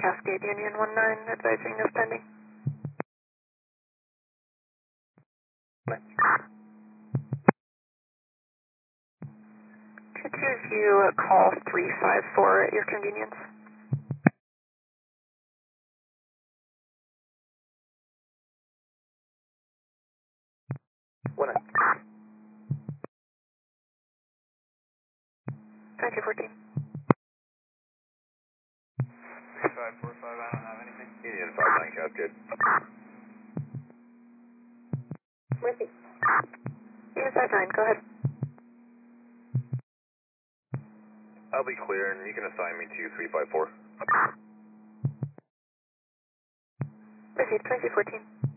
Cascade Union 19 advising of pending. 22 view call 354 at your convenience. One. 2214. 3545, I don't have anything. Union 59 Cascade. Murphy. Union 59, go ahead. I'll be clear, and you can assign me to 354. Murphy, 2214.